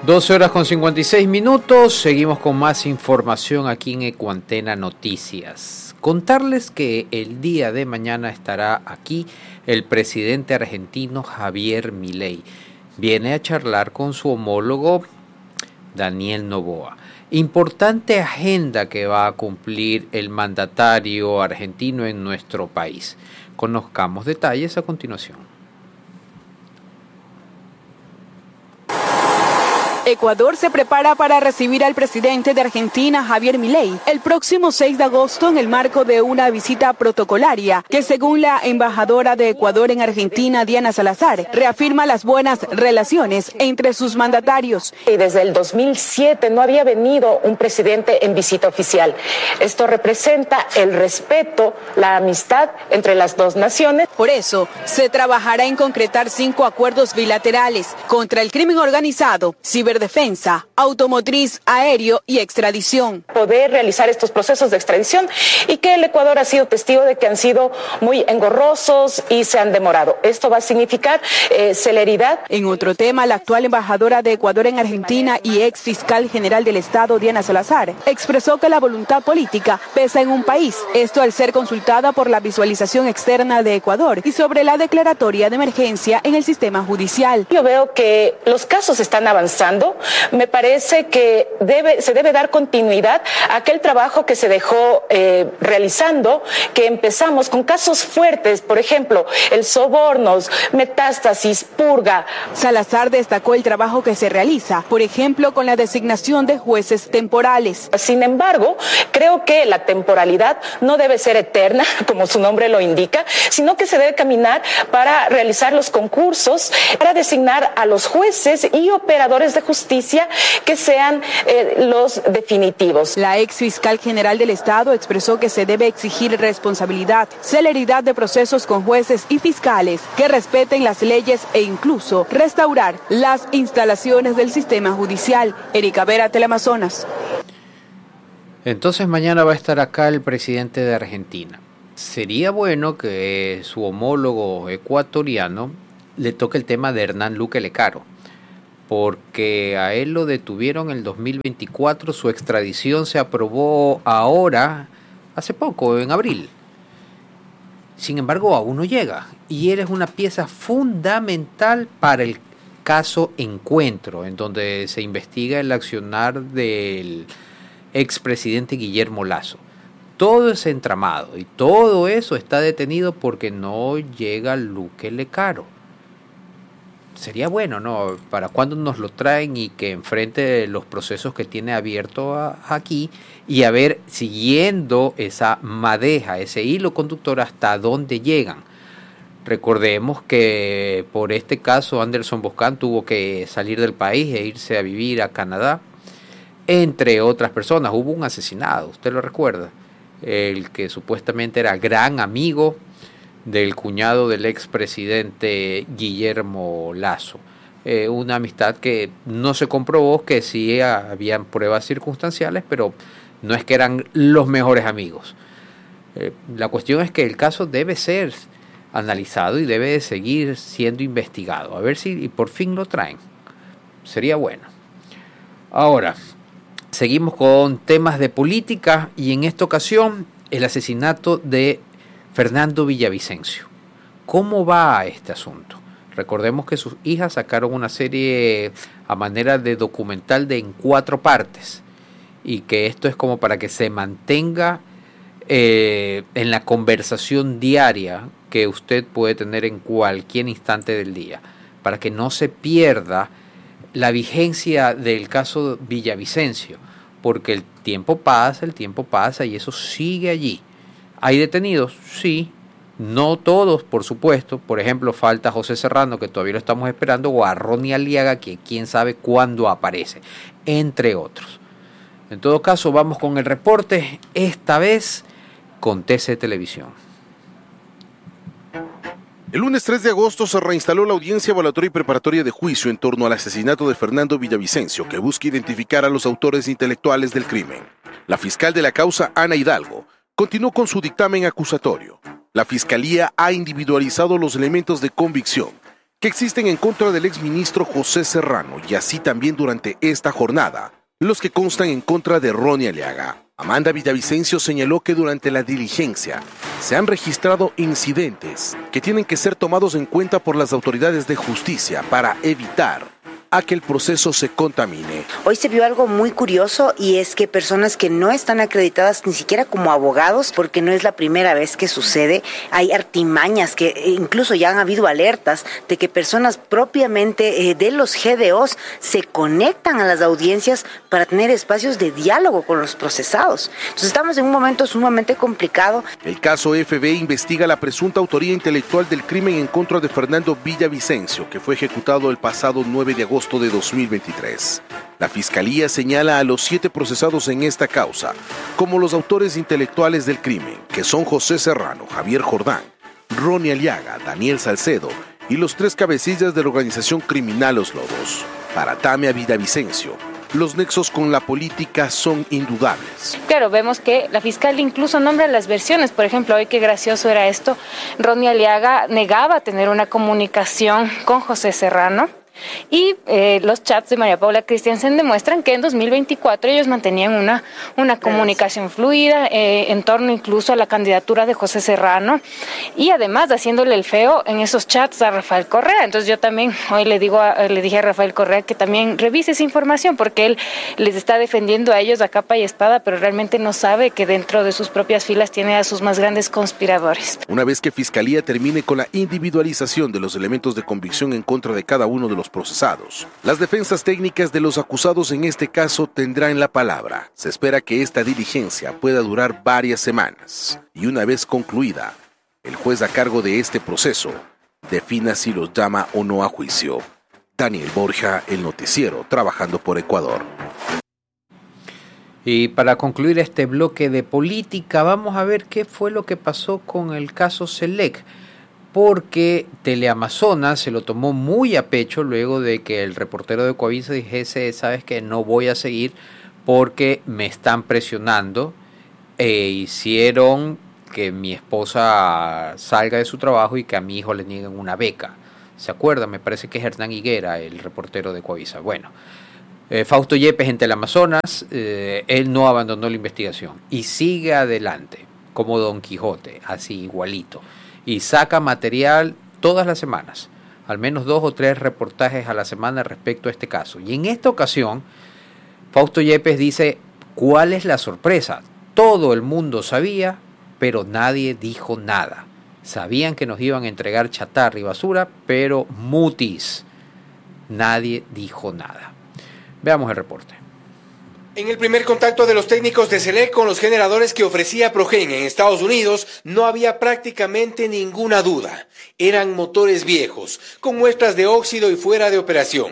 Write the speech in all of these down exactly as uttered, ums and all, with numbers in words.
doce horas con cincuenta y seis minutos, seguimos con más información aquí en Ecuantena Noticias. Contarles que el día de mañana estará aquí el presidente argentino Javier Milei. Viene a charlar con su homólogo Daniel Noboa. Importante agenda que va a cumplir el mandatario argentino en nuestro país. Conozcamos detalles a continuación. Ecuador se prepara para recibir al presidente de Argentina, Javier Milei, el próximo seis de agosto en el marco de una visita protocolaria que, según la embajadora de Ecuador en Argentina, Diana Salazar, reafirma las buenas relaciones entre sus mandatarios. Y desde el dos mil siete no había venido un presidente en visita oficial. Esto representa el respeto, la amistad entre las dos naciones. Por eso, se trabajará en concretar cinco acuerdos bilaterales contra el crimen organizado, ciber defensa, automotriz, aéreo y extradición. Poder realizar estos procesos de extradición y que el Ecuador ha sido testigo de que han sido muy engorrosos y se han demorado. Esto va a significar eh, celeridad. En otro tema, la actual embajadora de Ecuador en Argentina y ex fiscal general del Estado, Diana Salazar, expresó que la voluntad política pesa en un país. Esto al ser consultada por la visualización externa de Ecuador y sobre la declaratoria de emergencia en el sistema judicial. Yo veo que los casos están avanzando. Me parece que debe, se debe dar continuidad a aquel trabajo que se dejó eh, realizando, que empezamos con casos fuertes, por ejemplo, el sobornos, metástasis, purga. Salazar destacó el trabajo que se realiza, por ejemplo, con la designación de jueces temporales. Sin embargo, creo que la temporalidad no debe ser eterna, como su nombre lo indica, sino que se debe caminar para realizar los concursos, para designar a los jueces y operadores de justicia que sean eh, los definitivos. La ex fiscal general del Estado expresó que se debe exigir responsabilidad, celeridad de procesos con jueces y fiscales que respeten las leyes e incluso restaurar las instalaciones del sistema judicial. Erika Vera, Teleamazonas. Entonces mañana va a estar acá el presidente de Argentina. Sería bueno que su homólogo ecuatoriano le toque el tema de Hernán Luque Lecaro, porque a él lo detuvieron en el dos mil veinticuatro, su extradición se aprobó ahora, hace poco, en abril. Sin embargo, aún no llega, y él es una pieza fundamental para el caso Encuentro, en donde se investiga el accionar del expresidente Guillermo Lasso. Todo es entramado, y todo eso está detenido porque no llega Luque Lecaro. Sería bueno, ¿no? Para cuando nos lo traen y que enfrente los procesos que tiene abierto a, aquí y a ver, siguiendo esa madeja, ese hilo conductor, hasta dónde llegan. Recordemos que por este caso Anderson Boscan tuvo que salir del país e irse a vivir a Canadá, entre otras personas. Hubo un asesinado, usted lo recuerda, el que supuestamente era gran amigo del cuñado del expresidente Guillermo Lasso. Eh, una amistad que no se comprobó, que sí habían pruebas circunstanciales, pero no es que eran los mejores amigos. Eh, la cuestión es que el caso debe ser analizado y debe seguir siendo investigado. A ver si por fin lo traen. Sería bueno. Ahora, seguimos con temas de política y en esta ocasión el asesinato de Fernando Villavicencio. ¿Cómo va este asunto? Recordemos que sus hijas sacaron una serie a manera de documental de en cuatro partes y que esto es como para que se mantenga eh, en la conversación diaria que usted puede tener en cualquier instante del día, para que no se pierda la vigencia del caso Villavicencio, porque el tiempo pasa, el tiempo pasa y eso sigue allí. ¿Hay detenidos? Sí. No todos, por supuesto. Por ejemplo, falta José Serrano, que todavía lo estamos esperando, o a Ronnie Aliaga, que quién sabe cuándo aparece, entre otros. En todo caso, vamos con el reporte, esta vez con T C Televisión. El lunes tres de agosto se reinstaló la audiencia evaluatoria y preparatoria de juicio en torno al asesinato de Fernando Villavicencio, que busca identificar a los autores intelectuales del crimen. La fiscal de la causa, Ana Hidalgo, continuó con su dictamen acusatorio. La Fiscalía ha individualizado los elementos de convicción que existen en contra del exministro José Serrano y así también durante esta jornada, los que constan en contra de Ronnie Aliaga. Amanda Villavicencio señaló que durante la diligencia se han registrado incidentes que tienen que ser tomados en cuenta por las autoridades de justicia para evitar a que el proceso se contamine. Hoy se vio algo muy curioso y es que personas que no están acreditadas ni siquiera como abogados, porque no es la primera vez que sucede, hay artimañas que incluso ya han habido alertas de que personas propiamente eh, de los G D Os se conectan a las audiencias para tener espacios de diálogo con los procesados. Entonces estamos en un momento sumamente complicado. El caso F B investiga la presunta autoría intelectual del crimen en contra de Fernando Villavicencio, que fue ejecutado el pasado nueve de agosto de dos mil veintitrés. La Fiscalía señala a los siete procesados en esta causa como los autores intelectuales del crimen, que son José Serrano, Javier Jordán, Ronnie Aliaga, Daniel Salcedo y los tres cabecillas de la organización criminal Los Lobos. Para Tamia Villavicencio, los nexos con la política son indudables. Claro, vemos que la fiscal incluso nombra las versiones. Por ejemplo, hoy qué gracioso era esto. Ronnie Aliaga negaba tener una comunicación con José Serrano. Y eh, los chats de María Paula Christiansen demuestran que en dos mil veinticuatro ellos mantenían una, una comunicación fluida eh, en torno incluso a la candidatura de José Serrano y además haciéndole el feo en esos chats a Rafael Correa. Entonces yo también hoy le digo a, le dije a Rafael Correa que también revise esa información porque él les está defendiendo a ellos a capa y espada, pero realmente no sabe que dentro de sus propias filas tiene a sus más grandes conspiradores. Una vez que Fiscalía termine con la individualización de los elementos de convicción en contra de cada uno de los procesados, las defensas técnicas de los acusados en este caso tendrán la palabra. Se espera que esta diligencia pueda durar varias semanas y una vez concluida, el juez a cargo de este proceso defina si los llama o no a juicio. Daniel Borja, El Noticiero, trabajando por Ecuador. Y para concluir este bloque de política, vamos a ver qué fue lo que pasó con el caso Selec. Porque Teleamazonas se lo tomó muy a pecho luego de que el reportero de Coavisa dijese, sabes que no voy a seguir porque me están presionando, e hicieron que mi esposa salga de su trabajo y que a mi hijo le nieguen una beca. ¿Se acuerdan? Me parece que es Hernán Higuera, el reportero de Coavisa. Bueno, eh, Fausto Yepes en Teleamazonas, eh, él no abandonó la investigación y sigue adelante como Don Quijote, así igualito. Y saca material todas las semanas, al menos dos o tres reportajes a la semana respecto a este caso. Y en esta ocasión, Fausto Yepes dice, ¿cuál es la sorpresa? Todo el mundo sabía, pero nadie dijo nada. Sabían que nos iban a entregar chatarra y basura, pero mutis, nadie dijo nada. Veamos el reporte. En el primer contacto de los técnicos de Selec con los generadores que ofrecía Progen en Estados Unidos, no había prácticamente ninguna duda. Eran motores viejos, con muestras de óxido y fuera de operación.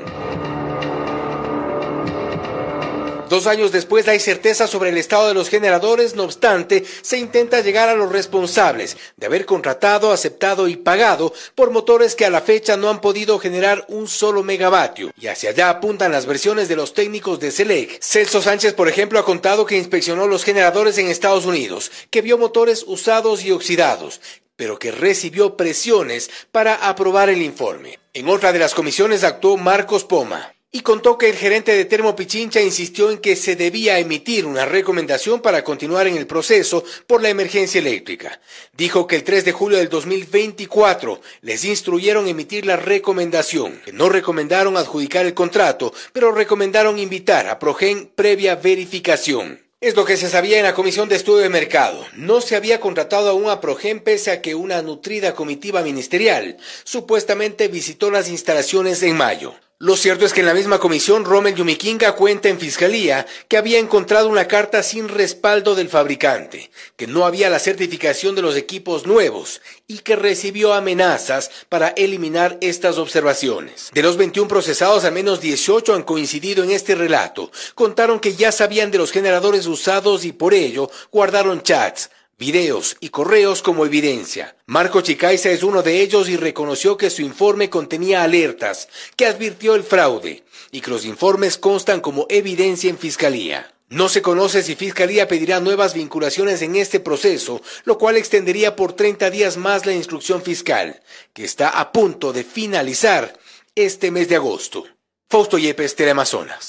Dos años después hay certeza sobre el estado de los generadores, no obstante, se intenta llegar a los responsables de haber contratado, aceptado y pagado por motores que a la fecha no han podido generar un solo megavatio. Y hacia allá apuntan las versiones de los técnicos de Selec. Celso Sánchez, por ejemplo, ha contado que inspeccionó los generadores en Estados Unidos, que vio motores usados y oxidados, pero que recibió presiones para aprobar el informe. En otra de las comisiones actuó Marcos Poma y contó que el gerente de Termo Pichincha insistió en que se debía emitir una recomendación para continuar en el proceso por la emergencia eléctrica. Dijo que el tres de julio del dos mil veinticuatro les instruyeron emitir la recomendación, que no recomendaron adjudicar el contrato, pero recomendaron invitar a Progen previa verificación. Es lo que se sabía en la Comisión de Estudio de Mercado. No se había contratado aún a Progen pese a que una nutrida comitiva ministerial supuestamente visitó las instalaciones en mayo. Lo cierto es que en la misma comisión, Rommel Yumiquinga cuenta en Fiscalía que había encontrado una carta sin respaldo del fabricante, que no había la certificación de los equipos nuevos y que recibió amenazas para eliminar estas observaciones. De los veintiún procesados, al menos dieciocho han coincidido en este relato. Contaron que ya sabían de los generadores usados y por ello guardaron chats, videos y correos como evidencia. Marco Chicaiza es uno de ellos y reconoció que su informe contenía alertas, que advirtió el fraude y que los informes constan como evidencia en Fiscalía. No se conoce si Fiscalía pedirá nuevas vinculaciones en este proceso, lo cual extendería por treinta días más la instrucción fiscal, que está a punto de finalizar este mes de agosto. Fausto Yepes, Teleamazonas.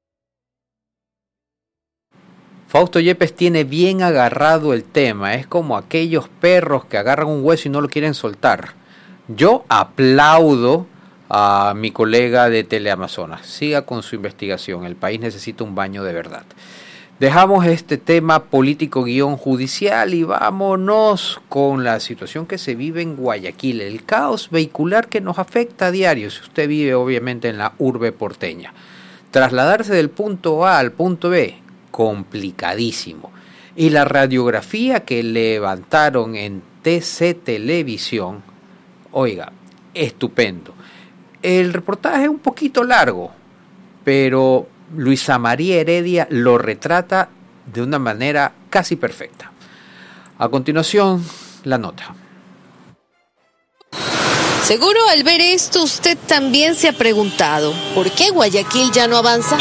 Fausto Yepes tiene bien agarrado el tema. Es como aquellos perros que agarran un hueso y no lo quieren soltar. Yo aplaudo a mi colega de Teleamazonas. Siga con su investigación. El país necesita un baño de verdad. Dejamos este tema político guión judicial y vámonos con la situación que se vive en Guayaquil. El caos vehicular que nos afecta a diario si usted vive obviamente en la urbe porteña. Trasladarse del punto A al punto B, complicadísimo. Y la radiografía que levantaron en T C Televisión, oiga, estupendo. El reportaje es un poquito largo, pero Luisa María Heredia lo retrata de una manera casi perfecta. A continuación, la nota. Seguro al ver esto usted también se ha preguntado, ¿por qué Guayaquil ya no avanza?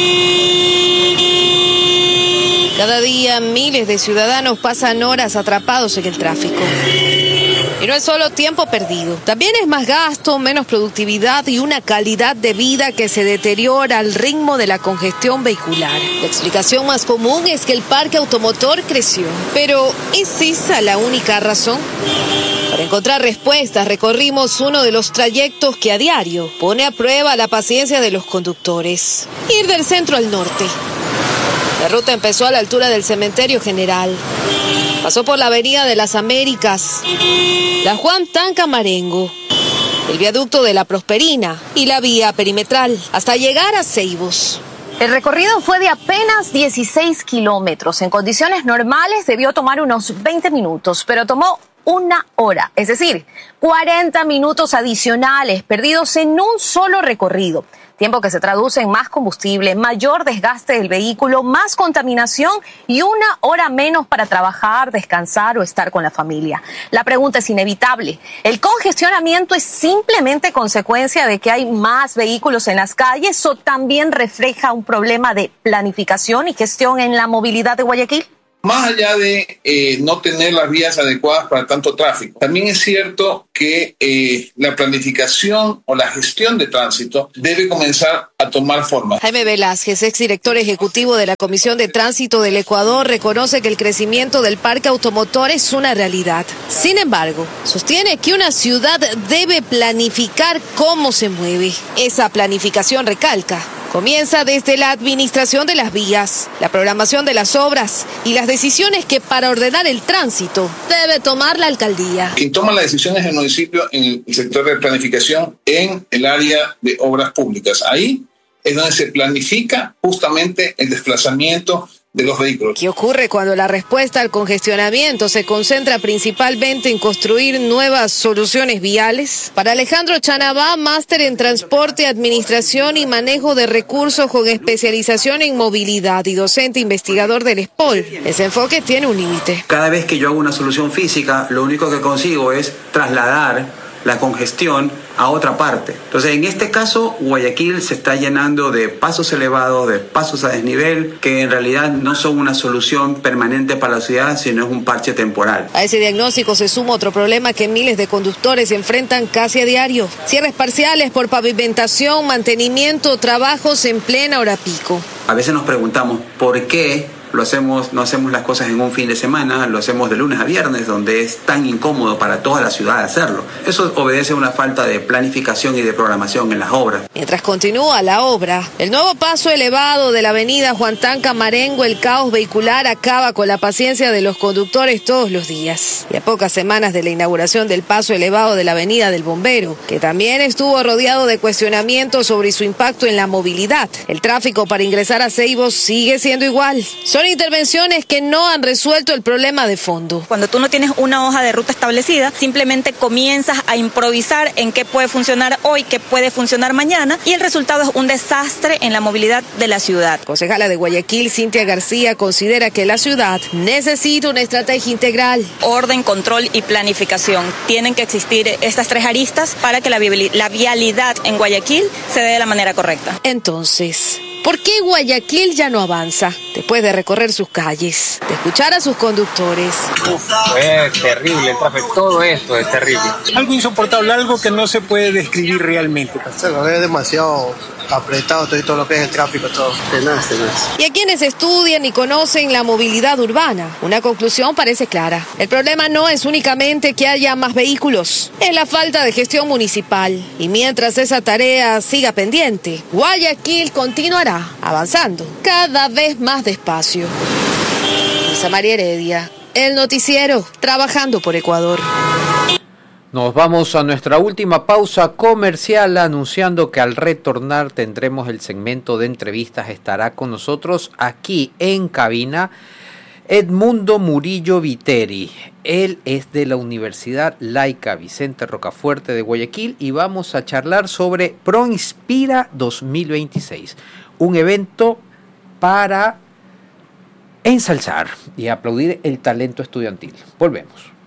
Cada día miles de ciudadanos pasan horas atrapados en el tráfico. Y no es solo tiempo perdido, también es más gasto, menos productividad y una calidad de vida que se deteriora al ritmo de la congestión vehicular. La explicación más común es que el parque automotor creció. Pero, ¿es esa la única razón? Para encontrar respuestas, recorrimos uno de los trayectos que a diario pone a prueba la paciencia de los conductores. Ir del centro al norte. La ruta empezó a la altura del Cementerio General. Pasó por la Avenida de las Américas, la Juan Tanca Marengo, el viaducto de la Prosperina y la vía perimetral, hasta llegar a Ceibos. El recorrido fue de apenas dieciséis kilómetros. En condiciones normales debió tomar unos veinte minutos, pero tomó una hora, es decir, cuarenta minutos adicionales perdidos en un solo recorrido. Tiempo que se traduce en más combustible, mayor desgaste del vehículo, más contaminación y una hora menos para trabajar, descansar o estar con la familia. La pregunta es inevitable. ¿El congestionamiento es simplemente consecuencia de que hay más vehículos en las calles o también refleja un problema de planificación y gestión en la movilidad de Guayaquil? Más allá de eh, no tener las vías adecuadas para tanto tráfico, también es cierto que eh, la planificación o la gestión de tránsito debe comenzar a tomar forma. Jaime Velázquez, exdirector ejecutivo de la Comisión de Tránsito del Ecuador, reconoce que el crecimiento del parque automotor es una realidad. Sin embargo, sostiene que una ciudad debe planificar cómo se mueve. Esa planificación, recalca, comienza desde la administración de las vías, la programación de las obras y las decisiones que para ordenar el tránsito debe tomar la alcaldía. Quien toma las decisiones en el municipio en el sector de planificación en el área de obras públicas. Ahí es donde se planifica justamente el desplazamiento de los vehículos. ¿Qué ocurre cuando la respuesta al congestionamiento se concentra principalmente en construir nuevas soluciones viales? Para Alejandro Chanabá, máster en Transporte, Administración y Manejo de Recursos con especialización en movilidad y docente investigador del ESPOL, ese enfoque tiene un límite. Cada vez que yo hago una solución física, lo único que consigo es trasladar la congestión a otra parte. Entonces, en este caso, Guayaquil se está llenando de pasos elevados, de pasos a desnivel, que en realidad no son una solución permanente para la ciudad, sino es un parche temporal. A ese diagnóstico se suma otro problema que miles de conductores enfrentan casi a diario: cierres parciales por pavimentación, mantenimiento, trabajos en plena hora pico. A veces nos preguntamos por qué lo hacemos, no hacemos las cosas en un fin de semana, lo hacemos de lunes a viernes, donde es tan incómodo para toda la ciudad hacerlo. Eso obedece a una falta de planificación y de programación en las obras. Mientras continúa la obra, el nuevo paso elevado de la avenida Juan Tanca Marengo, el caos vehicular acaba con la paciencia de los conductores todos los días. Y a pocas semanas de la inauguración del paso elevado de la avenida del Bombero, que también estuvo rodeado de cuestionamientos sobre su impacto en la movilidad, el tráfico para ingresar a Ceibos sigue siendo igual. Son intervenciones que no han resuelto el problema de fondo. Cuando tú no tienes una hoja de ruta establecida, simplemente comienzas a improvisar en qué puede funcionar hoy, qué puede funcionar mañana, y el resultado es un desastre en la movilidad de la ciudad. Concejala de Guayaquil, Cintia García, considera que la ciudad necesita una estrategia integral. Orden, control y planificación. Tienen que existir estas tres aristas para que la vialidad en Guayaquil se dé de la manera correcta. Entonces, ¿Por qué Guayaquil ya no avanza? Después de recorrer sus calles, de escuchar a sus conductores. Uf, es terrible el tráfico, todo esto es terrible. Algo insoportable, algo que no se puede describir realmente. Es demasiado apretado todo, todo lo que es el tráfico, todo. Tenaz, tenaz. Y a quienes estudian y conocen la movilidad urbana, una conclusión parece clara. El problema no es únicamente que haya más vehículos, es la falta de gestión municipal. Y mientras esa tarea siga pendiente, Guayaquil continuará avanzando cada vez más despacio. Rosa María Heredia, El Noticiero, trabajando por Ecuador. Nos vamos a nuestra última pausa comercial anunciando que al retornar tendremos el segmento de entrevistas. Estará con nosotros aquí en cabina Edmundo Murillo Viteri. Él es de la Universidad Laica Vicente Rocafuerte de Guayaquil y vamos a charlar sobre ProInspira dos mil veintiséis, un evento para ensalzar y aplaudir el talento estudiantil. Volvemos.